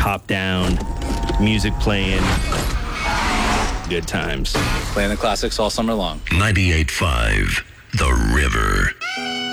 top down, music playing, good times. Playing the classics all summer long. 98.5 The River.